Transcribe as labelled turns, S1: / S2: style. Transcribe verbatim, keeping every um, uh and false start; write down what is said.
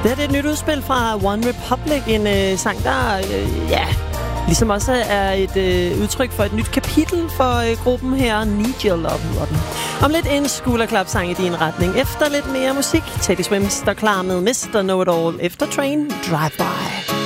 S1: Det her det er et nyt udspil fra One Republic, en øh, sang, der øh, ja, ligesom også er et øh, udtryk for et nyt kapitel for øh, gruppen her. Need Your Love hedder den. Om lidt en skulderklap-sang i din retning. Efter lidt mere musik, Teddy Swims, der klar med mister Know It All efter Train Drive By.